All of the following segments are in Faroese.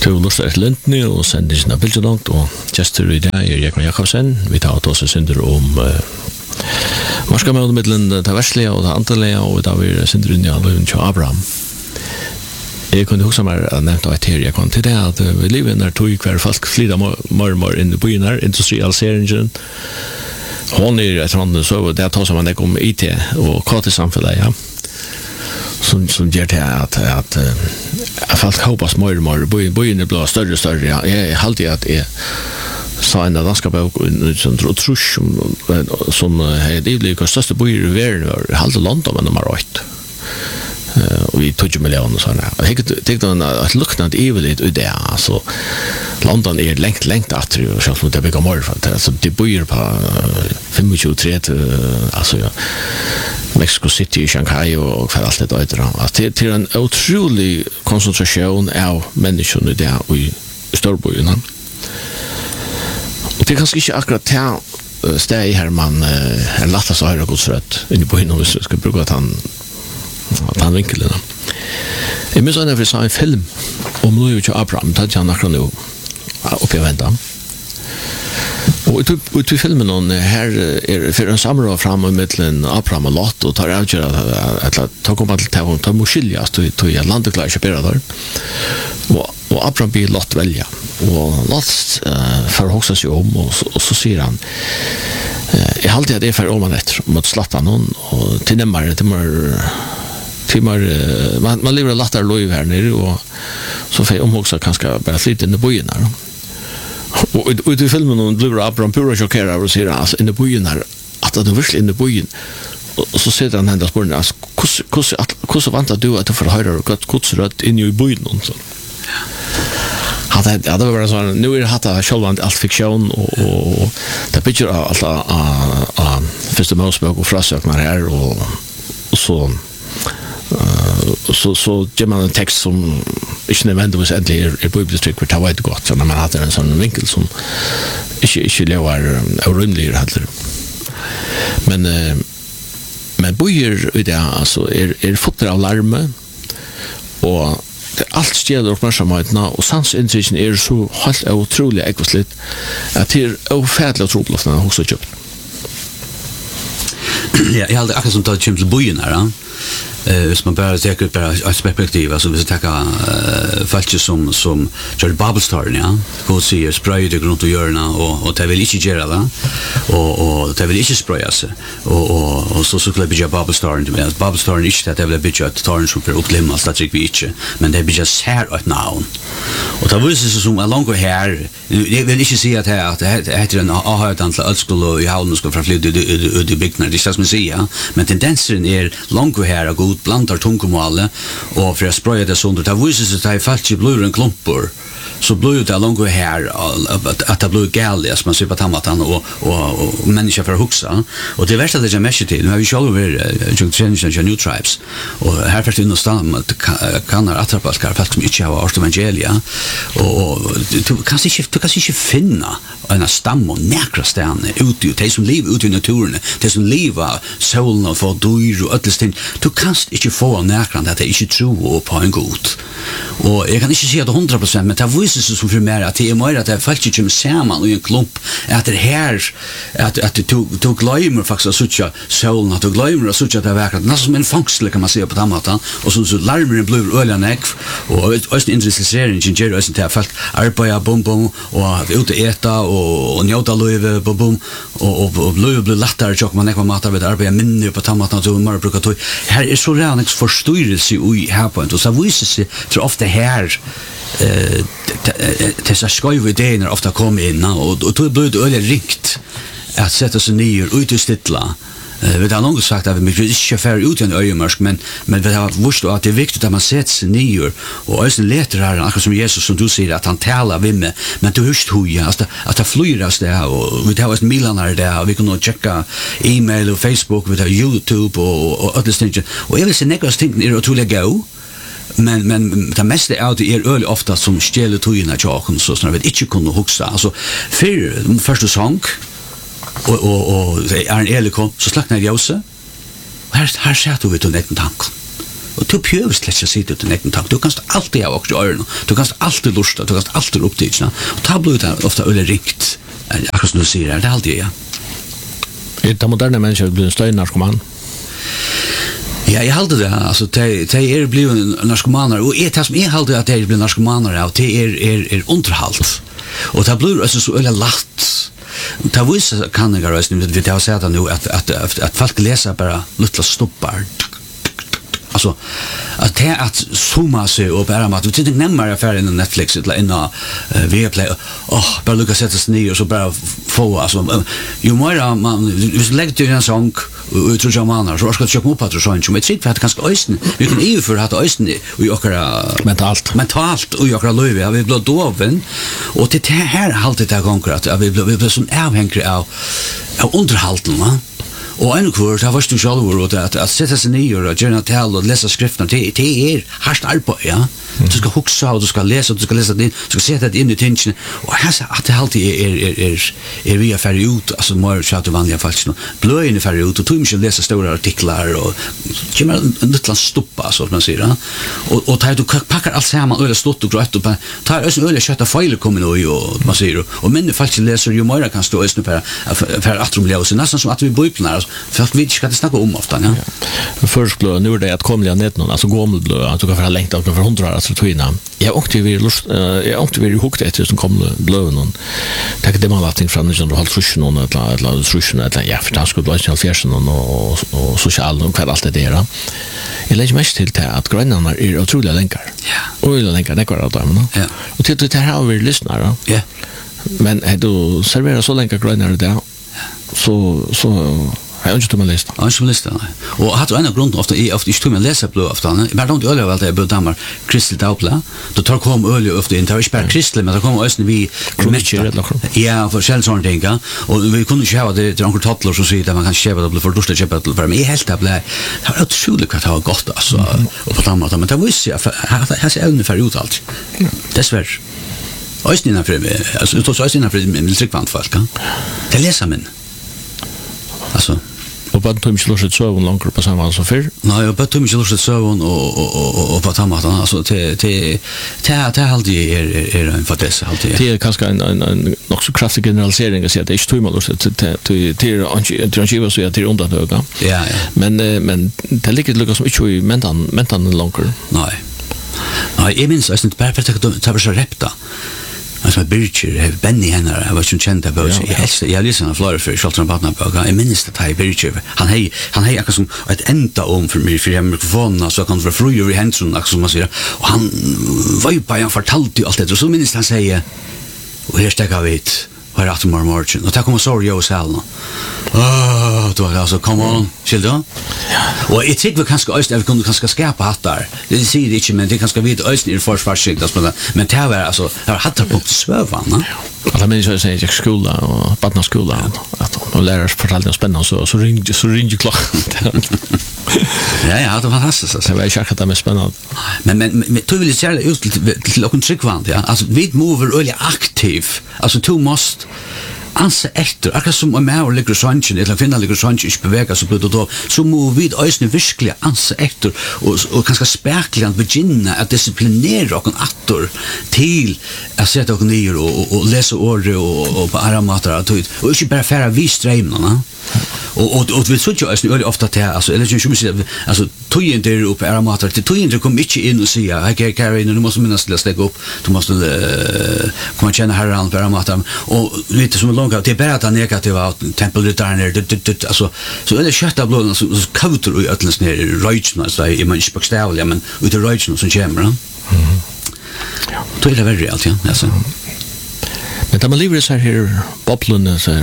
Du lustar ett lintni og sendir sina bildelangt og gestur I dag Jekman Jakobsen. Vi tar oss synder om marskamødemiddelen det verslige og det antallige og da vi synder inn I løven til Abraham. Jeg kunne huske meg nevnt av et her, jeg kunne til det at vi lever når tog hver folk flyr mer inn I byen her, industrialiseringen. Hon et sånt, så det tar som man ikke om IT og KT-samfunnet, ja. Som gjør til at folk hoppas mer og mer, byen blir større og større, ja. Jeg halte at jeg sa en av danska bok, som trusk, som det blir største byer I verden, halte London, men de har 8. Og vi 20 millioner sånn. Jeg tenkte at luknat iveligt ut det, altså London lengt atter, og selv om det bygger mer, altså de bor på 25-30, altså ja, Mexico City, Shanghai og hva alt det øyder. Det en utrolig konsentrasjon av menneskene I det I storbyene. Og det kanskje ikke akkurat det stedet her man lattes å høre godsrødt inni byen, hvis vi skal bruke at han vinkelen. Jeg minns at jeg sa en film om Louis og Abraham, det hadde han akkurat nå oppi å vente. Og ut I filmen her for en samråd fram I middelen Abraham og Lot og tar avgjør at ta kom til å ta må skiljas til at landet klarer ikke bedre der. Og Abraham blir Lot velja. Og Lot får hoksa seg om og så sier han jeg halte at jeg får om han etter mot slatta noen og til nemmere man lever en lattere lov her nere og så får jeg omhoksa kanskje bare flyt inn I byen her og ut I filmen blir Abraham pura sjokkerer og sier altså inn I byen her at det virkelig inn I byen og så sier han hendt spørsmål hvordan vant du at du får høre godsrødt inn I byen ja, det var bare sånn nu hatt sjølvand alt fiksjon og det bygger alt av første Mosebok og frasøkner her og så gjør man en tekst som ikke nødvendigvis endelig bibelstrykk for det var ikke godt, så når man hadde en sånn vinkel som ikke lever urimelig heller. Men bøyer I det, altså, fotter av larme, og alt stjeler oppmerksomhetene, og sansinntrykken så helt utrolig ekvistligt, at det uferdig utrolig ofte hos og kjøpt. Ja, jeg hadde akkurat som tatt kjem til bøyen her, ja. Hvis man bare teker ut bare et perspektiv, altså hvis jeg teker folk som gjør Babelstorren, ja, hvor sier sprøy det rundt å gjøre det, og det vil ikke gjøre det, og det vil ikke sprøye seg, og så skulle jeg bygge Babelstorren, men Babelstorren ikke at jeg vil bygge et tårn som blir opplimmet, det tror vi ikke, men det bygger sær et navn. Og det viser seg som langt her, jeg vil ikke si at det heter en avhøytan til Ødskole og I havnen skal fra flytte ut I bygdene, det som jeg sier, men tendensen langt her og god blandar tungomålet og for å sprøye det sånt. Det viser seg at det falt ikke blir en klumpor så blir det langt her at det blir gærlig som man sier på tammatan og mennesker for å huksa og det verste det jeg mest til nå har vi selv vært treningsen New Tribes og her først inn og stam at kanar attrabalkar folk som ikke har hørt evangelia og du kan ikke finne en stam og nekra stene ute de som lever ute I naturen de som lever solen og får dyr og ødels ting du kan ikke få nekra at de ikke tror på en god og jeg kan ikke si at 100% men det viser seg som for meg at det mer at det faktisk ikke kommer sammen I en klump at det her at du glemmer faktisk å suttje solen at du glemmer å suttje at det verker nesten som en fangsel kan man si på den måten og så larmeren blir øyla nekv og også industrialiseringen gjør også til at folk arbeider bom og ute eta og njøta løyve bom og løyve blir lettere tjokk man nekva matar ved arbeider minne på den måten så man bruker tog her så redan forstyrrelse I her på og så viser seg tror ofte her dessa skøyve ideer ofta kom inn og då blir det øyelig rikt at sette seg nyer ut I stilla vi har noen sagt at vi ikke færre ut I en øyemarsk men vi har vurst at det viktig at man setter seg nyer og øyne leter her akkurat som Jesus som du sier at han taler ved meg men du hørst hoja at det flyr av sted og vi har vært milaner der og vi kunne tjekka e-mail og Facebook vi har YouTube og ødels ting og jeg vil si nekast ting utrolig gau men det meste av det øyelig ofta som stjeler togene til åken så sånn at vi ikke kunne huksa altså for første sang og en elikon så slakna jeg ljøse og her satt vi til nekken tanken Och du behöver släcka sig ut i näcken takt. Du kan alltid ha också öron. Du kan alltid lusta, du kan alltid upptidna. Och ta blir det ofta rikt. Akkurat som du säger, det är alltid ja. Är det moderna människor blir en stöjnarkoman? Ja, jag hade det. Alltså, det blivit narkomaner. Och det som jag hade att det blir narkomaner av, det är underhalt. Och det blir alltså så öliga latt. Det visar kanningar, vi har sett nu att folk läser bara lilla stoppar. Alltså att zooma sig och bara att du tittar närmare affären än Netflix eller innan Viaplay. Bara lucka sätta sig ner och så bara få alltså ju mer man vi lägger till en sång och tror jag man så ska jag köpa upp att så inte men det är ganska östen vi kan EU för att östen och jag mentalt och jag löve vi blir doven och det här alltid det gånger att vi blir som avhängiga av underhållning va. Och en kvart har varit du själv att sätta sig ner och göra tal och läsa skrifterna det är hardt arbete ja. Du ska huxa och du ska läsa det du ska sätta det in i tänken och här att det alltid är vi affär ut alltså mer chatta vanliga faktiskt blöjande affär ut och tror läsa stora artiklar och kommer en liten stoppa så att man säger och tar du packar allt samman eller slott och grött och tar ösen öle kötta file kommer nu och man säger och men faktiskt läser ju mer kan stå ösen för att de läser nästan som att vi bor för vi ska det snacka om ofta ja. Först nu är det att komma ner någon alltså gammelblå att du kan för längt av för 100 alltså tvina. Jag åkte vi hukt efter som kom blå någon. Tack det man allting från den och halvtrus någon eller trus eller ja för det skulle bli fjärsen och social och allt det där. Jag lägger mest till att grannarna är otroliga länkar. Ja. Och länkar det går att använda. Ja. Och till det här har vi lyssnare. Ja. Men du serverar så länge grannar där. Så jag har inte tog med lista. Jag har inte lista, nej. Och hade en av grunden ofta inte tog med läsa blå ofta. Men de öl var det jag bodde Kristel Daupla. Då tar kom öl ofta inte bara Kristel men det kom östen vi ja för själv sån tänka och vi kunde inte ha det till onkel Tottler så säger man kan köpa det för dusta köpa det för mig helt att bli det har otroligt att ha gott alltså och på samma men det visste jag har sig ungefär ut allt. Dessvärre. Östen innan för alltså då så östen innan för med tryckvant folk. Det läser man. Alltså och bara tog mig lust så långt på samma så för. Nej, jag bara tog mig lust så och på samma alltså det alltid är en fatess alltid. Det är kanske en också kraftig generalisering att säga att det är inte lust till så att det undantag. Ja. Men det ligger lukas som inte i mentan långt. Nej. Nej, jag minns inte bara för att ta så repta. Alltså Bircher, Benny Henner, jag var ju känd av oss. Jag lyssnade på flera för Charlton Patnaboga. Jag minns det här Bircher. Han hej akkurat som ett enda om för mig för jag mikrofonen så kan det vara fröjer i händerna som man säger. Och han var ju bara han fortalte ju allt det och så minns han säger och här stäcker vi hit. Här att morgon och tack om sorry och sälna. Då alltså come on, skilda. Och det tycker vi kanske öst vi kunde kanske skapa hattar. Det säger det inte men det kanske vid öst i försvarsskikt men det var alltså har hattar på svävan. Alla människor säger jag skola och barnaskola att och lärare fortalte spännande så ringer klockan. Ja, det var fantastiskt. Det var ju det mest spännande. Men du vill säga ut till någon tryckvant, ja. Alltså vi mover öliga aktiv. Alltså du måste anse efter, akkurat som om jag ligger svanchen, eller finna ligger svanchen ikke beveger så blir det då, så må vi øyne virkelig anse efter, og kanskje spekler begynne at disciplinere okken atter til å sette okken nyer og lese året og på aramater og ikke bare fære vi streimene. Og vi tror jo øyne ofte til, eller ikke mye sier, altså tøyen der oppe aramater, til tøyen der kom ikke inn og sier, hei Kari, du måste minnes til å stege opp, du måste komme og kjenne herren på aramater, og litt som det är bara att negativa tempelryttaren alltså så är det kötta blåna så kauter och ötlens ner röjtna så är man inte bokstavliga men ute röjtna som kommer ja då är det väldigt realt ja alltså men det man lever så här bobblen så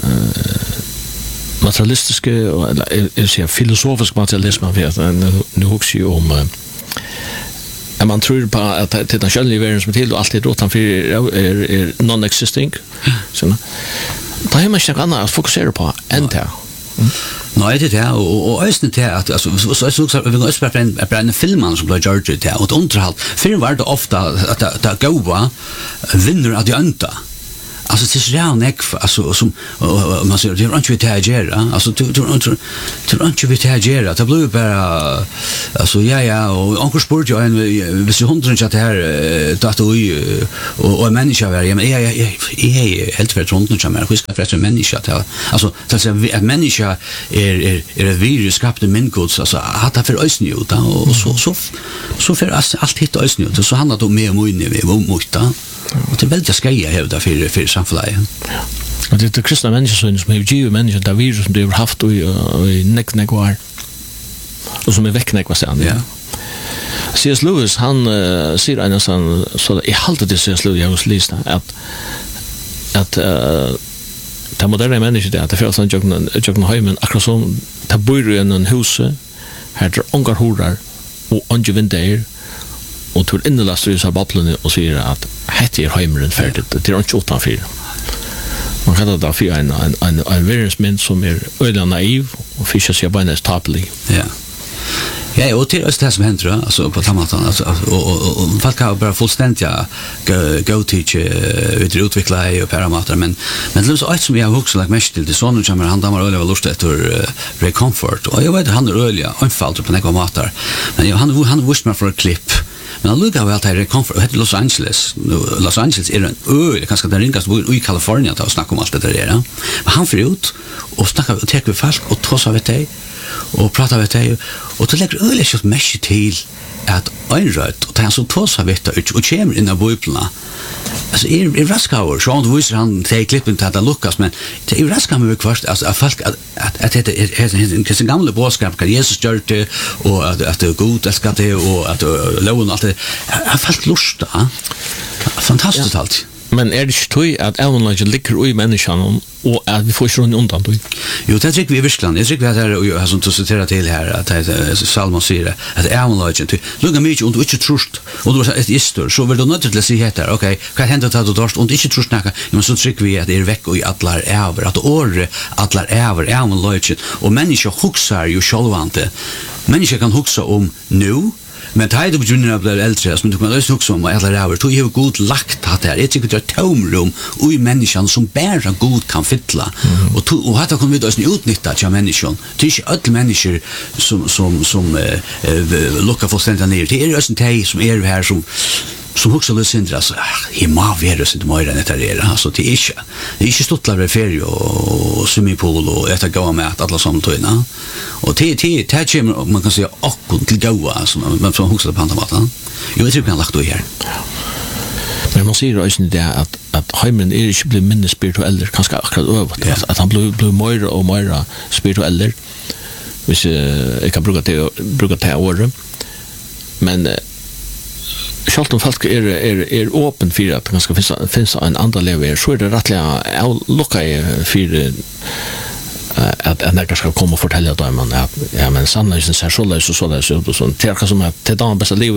materialistiska eller så filosofisk materialism vet nu hooks ju om man tror på att det är själva världen som till och allt är utanför är non-existing. Så då har man inte annat att fokusera på än det. Nej, det är och ösnet är att alltså så vi går spela en film som blir George det och underhåll. För var det ofta att det goa vinner att anta. Alltså det är redan ek alltså som man säger det är inte vi tager alltså du inte vi tager det blir bara alltså ja och onkel sport ju en vi ser hundra chatta här dator och en människa var men jag helt för runt och jag ska för en människa alltså så att människa är ett virus skapat minkods alltså att det för ösn ut och så för allt hit ösn ut så handlar det om mer moine vi måste och det väldigt ska jag hävda för samhället. Och det är kristna människor som har givet människor där virus som de har haft i nekvar och som är väcknekvar sen. Ja. C.S. Lewis han säger en sån så I halta det C.S. Lewis jag har läst att ta moderna människor där att det för sån jogna hemmen akkurat som ta bor I en hus här där ongar horar och ongevinter och till innelastar av babblan och säger att hette hemmen färdigt det är inte utanför. Man kallar det för en virusmän som är öde naiv och fiskar sig bara nästan taplig. Ja. Ja, och det är det som händer alltså på tamatan alltså och folk har bara fullständigt go teach ut utveckla och parametrar men det är så att som jag också like mest till det sån som han har öliga lust efter recomfort och jag vet han är öliga anfall på några matar men han wished mig för ett klipp. Men look how well they comfort at Los Angeles. Los Angeles är en öl, kanske den ringaste I California att snacka om allt det där. Men han får ut och snackar och tar folk och tossar vet dig och pratar vet dig och det lägger öl så mycket till att einrött och han så tossar vet dig och kommer in I bibeln. Alltså är raskauer så han visar han till klippen till att Lukas men det är raskauer med kvart alltså folk att det är en gamla boskap kan Jesus gör det och att det är god att ska det och att loven allt det har fått lust fantastiskt allt. Men det inte att ävenlaget ligger I människan och att vi får inte undan då? Jo, det tycker vi I Virkland. Jag tycker att det här, och som du citerar till här, att det Salmon säger att ävenlaget, lugga mycket och du inte trust, och du är ett istor, så vill du nöjt till att säga här, okej, vad händer att du dörst, och du inte trust näka, men så tycker vi att det är veck och I allar över, att åre allar över, ävenlaget, och människor huxar ju självante. Människor kan huxa om nu, men det du begynner att bli äldre, men du kan också huxa om alla räver, du har god lagt det här. Jag tycker det är tomrum och I människan som bara god kan fylla. Och här kan vi också utnyttja till människan. Det är inte alla människor som luckar fullständigt ner. Det är också en som är här som också löser inte alltså I må vara så det mer än det alltså det är inte stottlare ferie och swimmingpool och äta goda mat alla som tøyna och det kommer man kan säga och till goda alltså man får också på andra jag vet inte kan lagt då här men man ser ju det att hemmen är inte blir mindre spirituell kanske akkurat över att han blir mer och mer spirituell hvis jag kan bruka det ordet men självt om folk är öppen för att det ska finnas en andra lever så är det rättliga lucka för att en ska komma och fortälla dem att ja men sannolikt ser så lös och så där så sånt det är som att det är bästa liv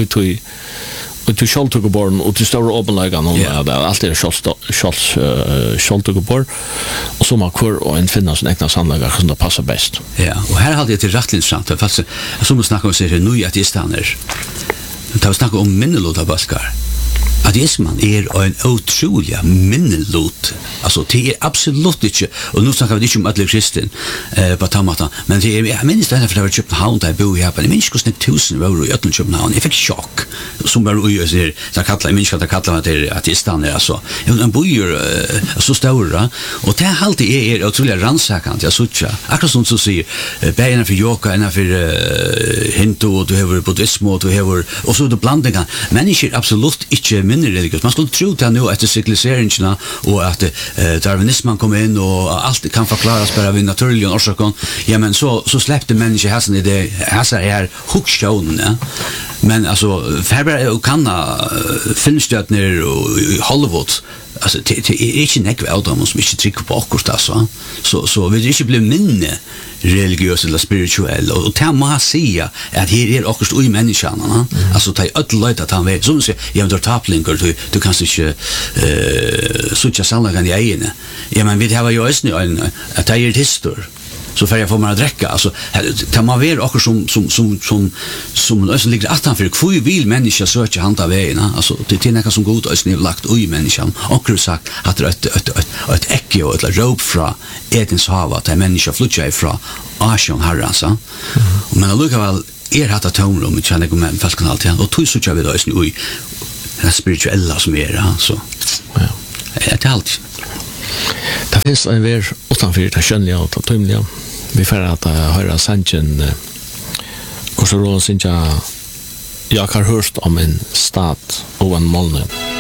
och till Schaltugeborn och till stora öppnlägen och allt är Schaltugeborn och så man kör och en finna sån egna sannlagar som det passar bäst. Ja, och här hade jag till rätt intressant fast som snackar om sig nu att det stannar. Det snackar om minnelota baskar. Ateismen är en otroliga minnelot. Alltså det är absolut inte och nu snackar vi inte om alla kristen på tamata men det är jag minns det för det var Köpenhamn där bo jag på det minns kostar 1000 euro I Köpenhamn. Jag fick chock som var ju så kallar minns att kalla det ateistan är alltså en bojer så stora och det alltid är otroliga rannsakant jag såcha. Akkurat som så säger bäna för yoga ena för hindu och du har buddhism och du har och så det blandningar människor absolut inte mindre religiöst. Man skulle tro att nu efter cykliseringen och att darwinismen kommer in och allt kan förklaras bara vid naturliga orsaker. Ja men så släppte människor hästen I det här huxshonen. Ja. Men alltså Ferber och kanna filmstötner och Hollywood alltså det är inte nekva av dem som inte trycker på akkurat alltså. Så vi inte bli minne religiös eller spirituell och det man säga att här är också I människan alltså ta öll löjt att han vet som säger jag har taplingar du kan inte sucha sannlagan I egen ja men vi har ju också en att det är histor så får jag få mig att dräcka. Alltså, tar man ver också som alltså ligger attan för hur vill människa söka handa vägarna. Alltså, det är något som god och lagt i människan. Och har sagt att ett äcke och ett rop från Edens hav att en människa flyttar ifrån Asien herrans. Men allikevel hatt tomrum, ikke jeg med falsken alltid, og tog så vi da i det spirituella som så det er alt. Det finns en vær utanfor det skjønnelige og det tømmelige. Vi får at høre sannsjen hvordan råden synes jeg har hørt om en stat og en målne.